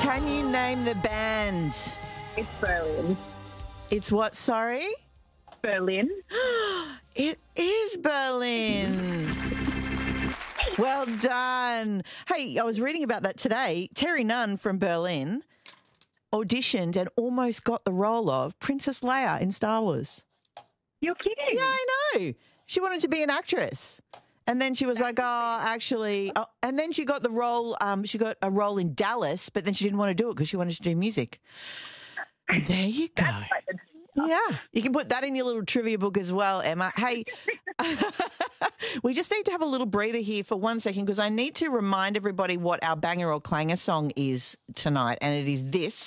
Can you name the band? It's Berlin. It's what, sorry? Berlin. It is Berlin. Well done. Hey, I was reading about that today. Terry Nunn from Berlin auditioned and almost got the role of Princess Leia in Star Wars. You're kidding? Yeah, I know. She wanted to be an actress. And then she was like, and then she got the role, she got a role in Dallas, but then she didn't want to do it because she wanted to do music. And there you go. Yeah, you can put that in your little trivia book as well, Emma. Hey, we just need to have a little breather here for 1 second because I need to remind everybody what our banger or clanger song is tonight, and it is this.